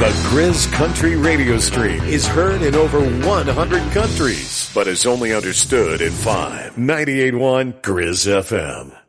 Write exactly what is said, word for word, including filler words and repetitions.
The Grizz Country Radio Stream is heard in over one hundred countries, but is only understood in five. ninety-eight point one Grizz F M.